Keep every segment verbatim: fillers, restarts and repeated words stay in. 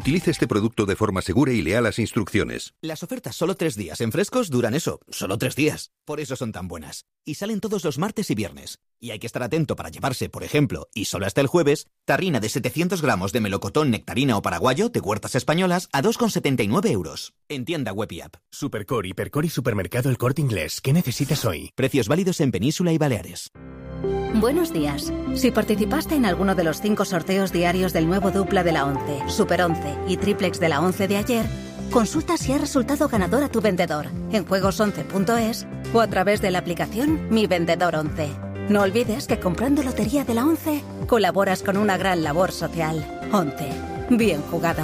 Utilice este producto de forma segura y lea las instrucciones. Las ofertas solo tres días en frescos duran eso, solo tres días. Por eso son tan buenas. Y salen todos los martes y viernes. Y hay que estar atento para llevarse, por ejemplo, y solo hasta el jueves, tarrina de setecientos gramos de melocotón, nectarina o paraguayo de Huertas Españolas a dos con setenta y nueve euros. En tienda web y app. Supercore, Hipercore y Supermercado El Corte Inglés. ¿Qué necesitas hoy? Precios válidos en Península y Baleares. Buenos días. Si participaste en alguno de los cinco sorteos diarios del nuevo Dupla de la once, Super once y Triplex de la once de ayer, consulta si ha resultado ganador a tu vendedor en juegos once punto es o a través de la aplicación Mi Vendedor once. No olvides que comprando Lotería de la once colaboras con una gran labor social. once. Bien jugado.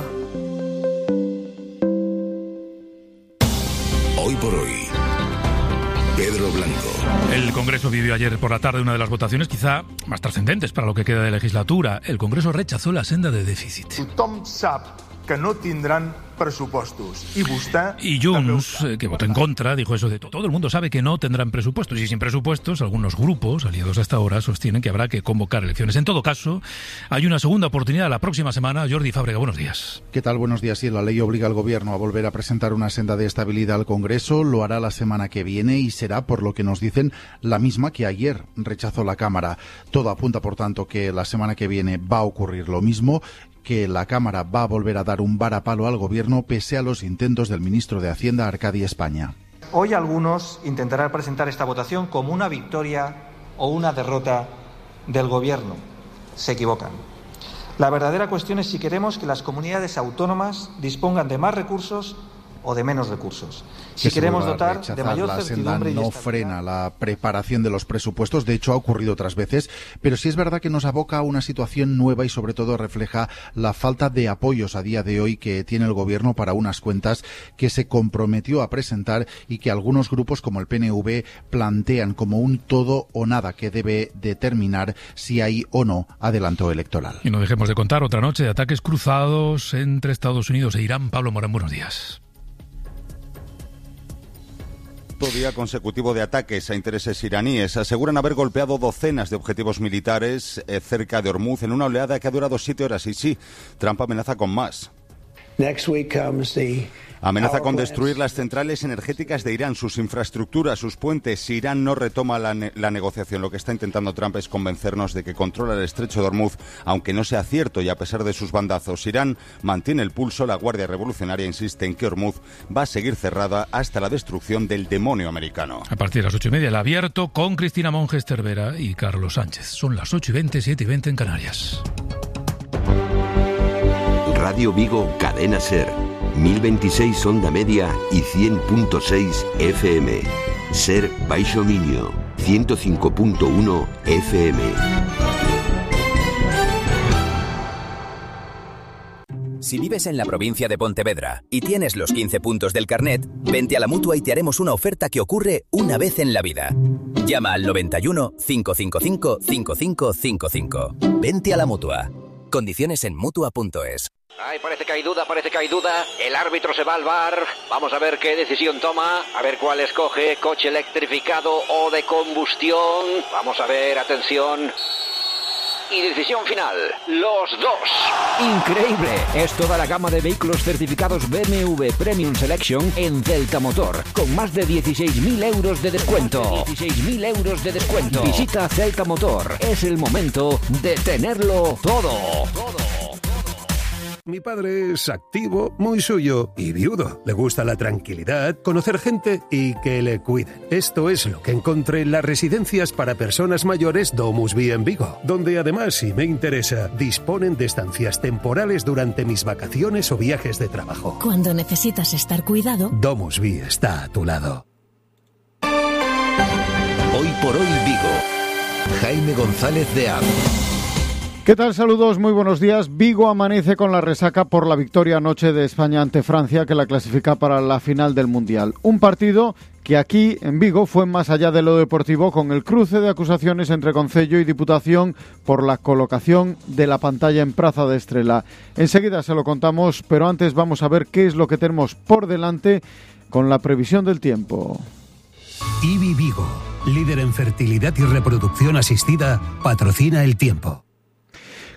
Hoy por hoy, Pedro Blanco. El Congreso vivió ayer por la tarde una de las votaciones quizá más trascendentes para lo que queda de legislatura. El Congreso rechazó la senda de déficit. Tothom sap que no tindran presupuestos. Y vostè... Y Junts, eh, que votó en contra, dijo eso de todo el mundo sabe que no tendrán presupuestos. Y sin presupuestos, algunos grupos, aliados hasta ahora, sostienen que habrá que convocar elecciones. En todo caso, hay una segunda oportunidad la próxima semana. Jordi Fábrega, buenos días. ¿Qué tal? Buenos días. Sí, la ley obliga al Gobierno a volver a presentar una senda de estabilidad al Congreso. Lo hará la semana que viene y será, por lo que nos dicen, la misma que ayer rechazó la Cámara. Todo apunta, por tanto, que la semana que viene va a ocurrir lo mismo, que la Cámara va a volver a dar un varapalo al Gobierno pese a los intentos del ministro de Hacienda, Arcadi España. Hoy algunos intentarán presentar esta votación como una victoria o una derrota del Gobierno. Se equivocan. La verdadera cuestión es si queremos que las comunidades autónomas dispongan de más recursos o de menos recursos. Si que queremos dotar de mayor la senda certidumbre y no estabilidad. frena la preparación de los presupuestos, de hecho ha ocurrido otras veces, pero sí es verdad que nos aboca a una situación nueva y sobre todo refleja la falta de apoyos a día de hoy que tiene el Gobierno para unas cuentas que se comprometió a presentar y que algunos grupos como el P N V plantean como un todo o nada que debe determinar si hay o no adelanto electoral. Y no dejemos de contar otra noche de ataques cruzados entre Estados Unidos e Irán. Pablo Morán, buenos días. Día consecutivo de ataques a intereses iraníes. Aseguran haber golpeado docenas de objetivos militares eh, cerca de Hormuz en una oleada que ha durado siete horas. Y sí, Trump amenaza con más. Next week comes the Amenaza con destruir las centrales energéticas de Irán, sus infraestructuras, sus puentes. Si Irán no retoma la, ne- la negociación, lo que está intentando Trump es convencernos de que controla el estrecho de Hormuz, aunque no sea cierto y a pesar de sus bandazos. Irán mantiene el pulso. La Guardia Revolucionaria insiste en que Hormuz va a seguir cerrada hasta la destrucción del demonio americano. A partir de las ocho y media, el abierto con Cristina Monges Cervera y Carlos Sánchez. Son las ocho y veinte, siete y veinte en Canarias. Radio Vigo, Cadena Ser. mil veintiséis onda media y cien punto seis F M. Ser Baixo Miño, ciento cinco punto uno F M. Si vives en la provincia de Pontevedra y tienes los quince puntos del carnet, vente a la Mutua y te haremos una oferta que ocurre una vez en la vida. Llama al noventa y uno, cinco cinco cinco, cinco cinco cinco cinco. Vente a la Mutua. Condiciones en Mutua punto es. Ay, parece que hay duda, parece que hay duda. El árbitro se va al V A R. Vamos a ver qué decisión toma. A ver cuál escoge. Coche electrificado o de combustión. Vamos a ver, atención. Y decisión final, los dos. Increíble, es toda la gama de vehículos certificados B M W Premium Selection en Celta Motor, con más de dieciséis mil euros de descuento. dieciséis mil euros de descuento. Visita Celta Motor, es el momento de tenerlo todo. Mi padre es activo, muy suyo y viudo. Le gusta la tranquilidad, conocer gente y que le cuiden. Esto es lo que encontré en las residencias para personas mayores DomusVi en Vigo, donde además, si me interesa, disponen de estancias temporales durante mis vacaciones o viajes de trabajo. Cuando necesitas estar cuidado, DomusVi está a tu lado. Hoy por hoy Vigo. Jaime González de Am. ¿Qué tal? Saludos, muy buenos días. Vigo amanece con la resaca por la victoria anoche de España ante Francia, que la clasifica para la final del Mundial. Un partido que aquí, en Vigo, fue más allá de lo deportivo, con el cruce de acusaciones entre Concello y Diputación por la colocación de la pantalla en Praza de Estrela. Enseguida se lo contamos, pero antes vamos a ver qué es lo que tenemos por delante con la previsión del tiempo. I B I Vigo, líder en fertilidad y reproducción asistida, patrocina el tiempo.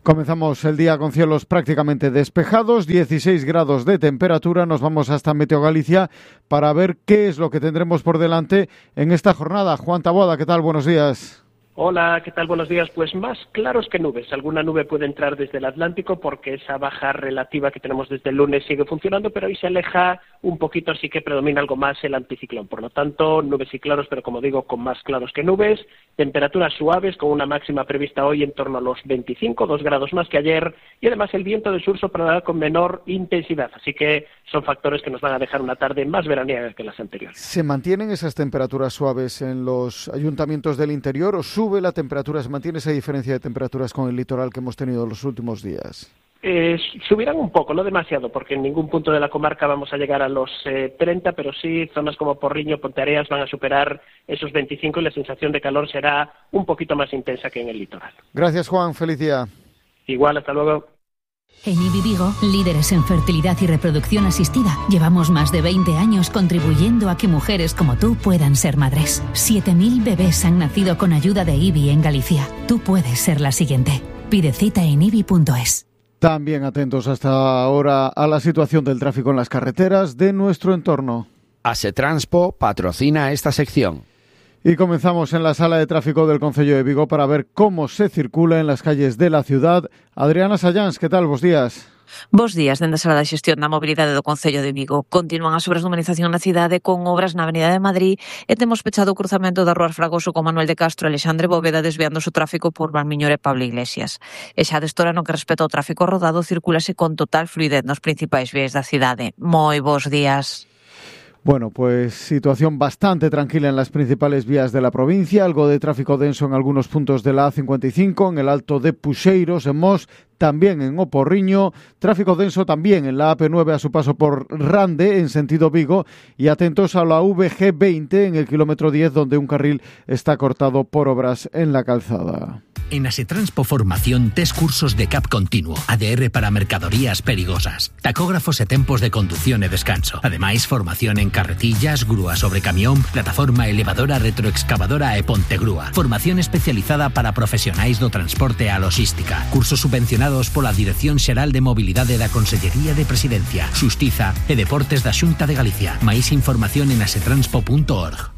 Comenzamos el día con cielos prácticamente despejados, dieciséis grados de temperatura. Nos vamos hasta Meteo Galicia para ver qué es lo que tendremos por delante en esta jornada. Juan Taboada, ¿qué tal? Buenos días. Hola, ¿qué tal? Buenos días. Pues más claros que nubes. Alguna nube puede entrar desde el Atlántico porque esa baja relativa que tenemos desde el lunes sigue funcionando, pero hoy se aleja un poquito, así que predomina algo más el anticiclón. Por lo tanto, nubes y claros, pero como digo, con más claros que nubes. Temperaturas suaves, con una máxima prevista hoy en torno a los veinticinco, dos grados más que ayer, y además el viento del sur soplará con menor intensidad. Así que son factores que nos van a dejar una tarde más veraniega que las anteriores. ¿Se mantienen esas temperaturas suaves en los ayuntamientos del interior o sube la temperatura? ¿Se mantiene esa diferencia de temperaturas con el litoral que hemos tenido los últimos días? Eh, subirán un poco, no demasiado, porque en ningún punto de la comarca vamos a llegar a los eh, treinta, pero sí zonas como Porriño, Ponteareas van a superar esos veinticinco y la sensación de calor será un poquito más intensa que en el litoral. Gracias, Juan. Feliz día. Igual, hasta luego. En I B I Vigo, líderes en fertilidad y reproducción asistida, llevamos más de veinte años contribuyendo a que mujeres como tú puedan ser madres. siete mil bebés han nacido con ayuda de I B I en Galicia. Tú puedes ser la siguiente. Pide cita en I B I punto es. También atentos hasta ahora a la situación del tráfico en las carreteras de nuestro entorno. Asetranspo patrocina esta sección. Y comenzamos en la sala de tráfico del Concello de Vigo para ver cómo se circula en las calles de la ciudad. Adriana Sayans, ¿qué tal? Bos días. Bos días, dende a Sala de Xestión da Mobilidade do Concello de Vigo. Continúan as obras de humanización na cidade con obras na Avenida de Madrid e temos pechado o cruzamento da Rúa Fragoso con Manuel de Castro e Alexandre Bóveda desviando o tráfico por Valmiñor e Pablo Iglesias. E xa destora no que respecta ao tráfico rodado circulase con total fluidez nos principais vías da cidade. Moi bos días. Bueno, pues situación bastante tranquila en las principales vías de la provincia, algo de tráfico denso en algunos puntos de la A cincuenta y cinco, en el Alto de Puxeiros, en Mos, también en O Porriño, tráfico denso también en la A P nueve a su paso por Rande, en sentido Vigo, y atentos a la V G veinte en el kilómetro diez, donde un carril está cortado por obras en la calzada. En Asetranspo Formación, tes cursos de C A P continuo, A D R para mercadorías perigosas, tacógrafos e tempos de conducción e descanso. Ademais, formación en carretillas, grúa sobre camión, plataforma elevadora, retroexcavadora e pontegrúa. Formación especializada para profesionais do transporte e a logística. Cursos subvencionados pola Dirección Xeral de Mobilidade da Consellería de Presidencia, Xustiza e Deportes da Xunta de Galicia. Máis información en asetranspo punto org.